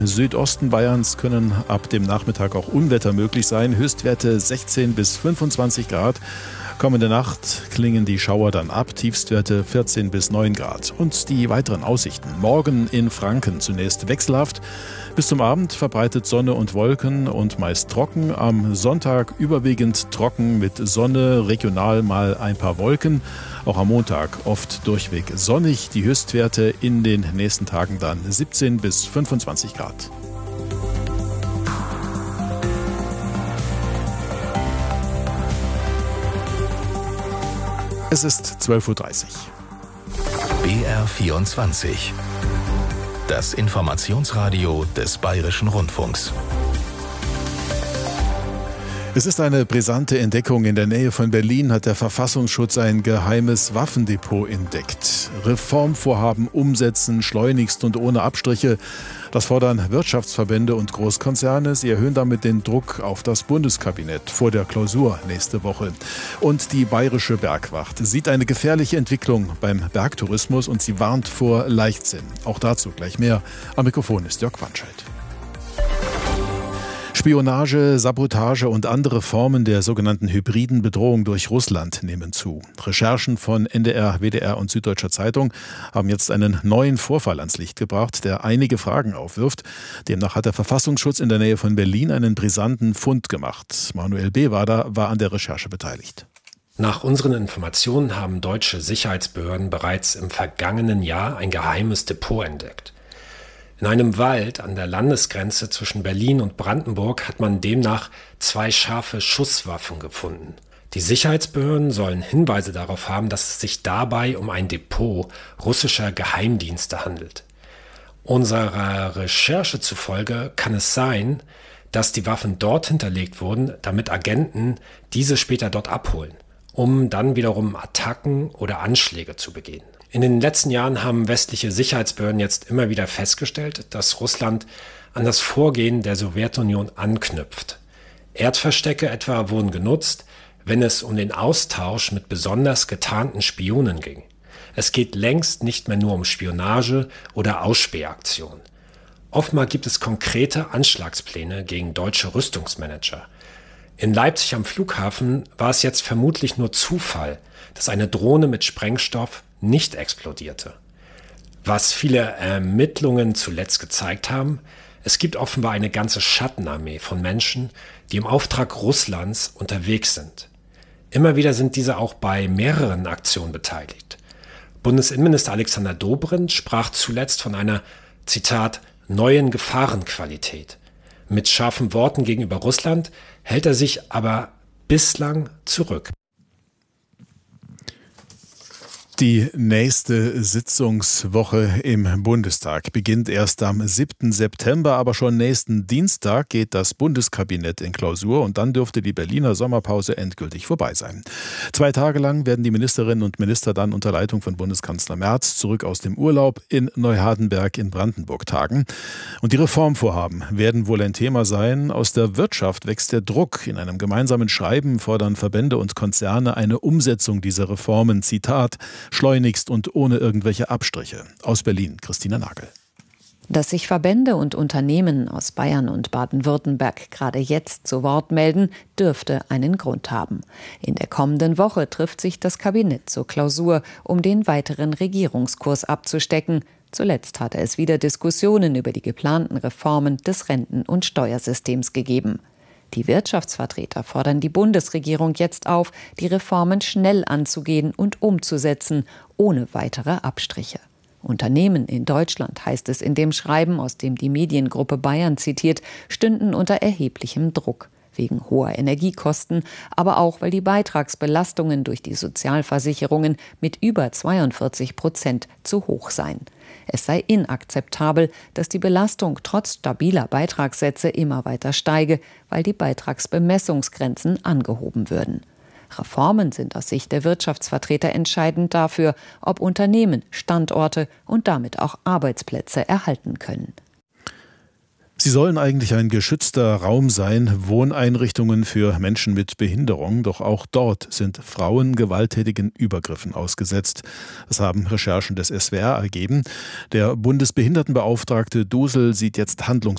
Südosten Bayerns können ab dem Nachmittag auch Unwetter möglich sein. Höchstwerte 16 bis 25 Grad. Kommende Nacht klingen die Schauer dann ab, Tiefstwerte 14 bis 9 Grad. Und die weiteren Aussichten. Morgen in Franken zunächst wechselhaft. Bis zum Abend verbreitet Sonne und Wolken und meist trocken. Am Sonntag überwiegend trocken mit Sonne, regional mal ein paar Wolken. Auch am Montag oft durchweg sonnig. Die Höchstwerte in den nächsten Tagen dann 17 bis 25 Grad. Es ist 12:30 Uhr. BR24. Das Informationsradio des Bayerischen Rundfunks. Es ist eine brisante Entdeckung. In der Nähe von Berlin hat der Verfassungsschutz ein geheimes Waffendepot entdeckt. Reformvorhaben umsetzen, schleunigst und ohne Abstriche. Das fordern Wirtschaftsverbände und Großkonzerne. Sie erhöhen damit den Druck auf das Bundeskabinett vor der Klausur nächste Woche. Und die Bayerische Bergwacht sieht eine gefährliche Entwicklung beim Bergtourismus und sie warnt vor Leichtsinn. Auch dazu gleich mehr. Am Mikrofon ist Jörg Wandscheid. Spionage, Sabotage und andere Formen der sogenannten hybriden Bedrohung durch Russland nehmen zu. Recherchen von NDR, WDR und Süddeutscher Zeitung haben jetzt einen neuen Vorfall ans Licht gebracht, der einige Fragen aufwirft. Demnach hat der Verfassungsschutz in der Nähe von Berlin einen brisanten Fund gemacht. Manuel Bewader war an der Recherche beteiligt. Nach unseren Informationen haben deutsche Sicherheitsbehörden bereits im vergangenen Jahr ein geheimes Depot entdeckt. In einem Wald an der Landesgrenze zwischen Berlin und Brandenburg hat man demnach 2 scharfe Schusswaffen gefunden. Die Sicherheitsbehörden sollen Hinweise darauf haben, dass es sich dabei um ein Depot russischer Geheimdienste handelt. Unserer Recherche zufolge kann es sein, dass die Waffen dort hinterlegt wurden, damit Agenten diese später dort abholen, um dann wiederum Attacken oder Anschläge zu begehen. In den letzten Jahren haben westliche Sicherheitsbehörden jetzt immer wieder festgestellt, dass Russland an das Vorgehen der Sowjetunion anknüpft. Erdverstecke etwa wurden genutzt, wenn es um den Austausch mit besonders getarnten Spionen ging. Es geht längst nicht mehr nur um Spionage oder Ausspähaktionen. Oftmals gibt es konkrete Anschlagspläne gegen deutsche Rüstungsmanager. In Leipzig am Flughafen war es jetzt vermutlich nur Zufall, dass eine Drohne mit Sprengstoff nicht explodierte. Was viele Ermittlungen zuletzt gezeigt haben, es gibt offenbar eine ganze Schattenarmee von Menschen, die im Auftrag Russlands unterwegs sind. Immer wieder sind diese auch bei mehreren Aktionen beteiligt. Bundesinnenminister Alexander Dobrindt sprach zuletzt von einer, Zitat, neuen Gefahrenqualität. Mit scharfen Worten gegenüber Russland hält er sich aber bislang zurück. Die nächste Sitzungswoche im Bundestag beginnt erst am 7. September, aber schon nächsten Dienstag geht das Bundeskabinett in Klausur und dann dürfte die Berliner Sommerpause endgültig vorbei sein. 2 Tage lang werden die Ministerinnen und Minister dann unter Leitung von Bundeskanzler Merz zurück aus dem Urlaub in Neuhardenberg in Brandenburg tagen. Und die Reformvorhaben werden wohl ein Thema sein. Aus der Wirtschaft wächst der Druck. In einem gemeinsamen Schreiben fordern Verbände und Konzerne eine Umsetzung dieser Reformen. Zitat: schleunigst und ohne irgendwelche Abstriche. Aus Berlin, Christina Nagel. Dass sich Verbände und Unternehmen aus Bayern und Baden-Württemberg gerade jetzt zu Wort melden, dürfte einen Grund haben. In der kommenden Woche trifft sich das Kabinett zur Klausur, um den weiteren Regierungskurs abzustecken. Zuletzt hatte es wieder Diskussionen über die geplanten Reformen des Renten- und Steuersystems gegeben. Die Wirtschaftsvertreter fordern die Bundesregierung jetzt auf, die Reformen schnell anzugehen und umzusetzen, ohne weitere Abstriche. Unternehmen in Deutschland, heißt es in dem Schreiben, aus dem die Mediengruppe Bayern zitiert, stünden unter erheblichem Druck. Wegen hoher Energiekosten, aber auch, weil die Beitragsbelastungen durch die Sozialversicherungen mit über 42% zu hoch seien. Es sei inakzeptabel, dass die Belastung trotz stabiler Beitragssätze immer weiter steige, weil die Beitragsbemessungsgrenzen angehoben würden. Reformen sind aus Sicht der Wirtschaftsvertreter entscheidend dafür, ob Unternehmen Standorte und damit auch Arbeitsplätze erhalten können. Sie sollen eigentlich ein geschützter Raum sein, Wohneinrichtungen für Menschen mit Behinderung. Doch auch dort sind Frauen gewalttätigen Übergriffen ausgesetzt. Das haben Recherchen des SWR ergeben. Der Bundesbehindertenbeauftragte Dusel sieht jetzt Handlungsbedarf.